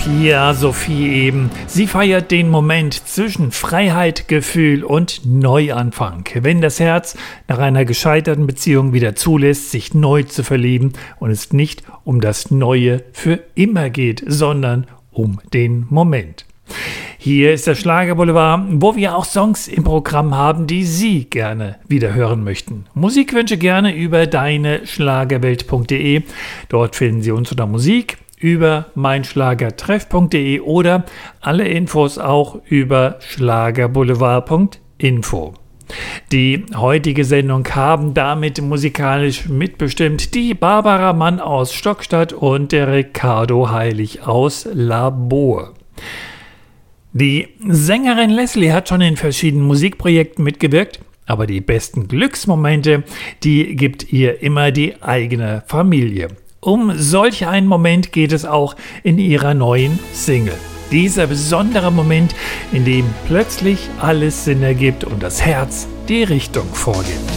Ja, Sophie eben. Sie feiert den Moment zwischen Freiheit, Gefühl und Neuanfang. Wenn das Herz nach einer gescheiterten Beziehung wieder zulässt, sich neu zu verlieben und es nicht um das Neue für immer geht, sondern um den Moment. Hier ist der Schlagerboulevard, wo wir auch Songs im Programm haben, die Sie gerne wieder hören möchten. Musikwünsche gerne über deineschlagerwelt.de. Dort finden Sie uns unter Musik, über meinschlagertreff.de oder alle Infos auch über schlagerboulevard.info. Die heutige Sendung haben damit musikalisch mitbestimmt die Barbara Mann aus Stockstadt und der Ricardo Heilig aus Labor. Die Sängerin Leslie hat schon in verschiedenen Musikprojekten mitgewirkt, aber die besten Glücksmomente, die gibt ihr immer die eigene Familie. Um solch einen Moment geht es auch in ihrer neuen Single. Dieser besondere Moment, in dem plötzlich alles Sinn ergibt und das Herz die Richtung vorgibt.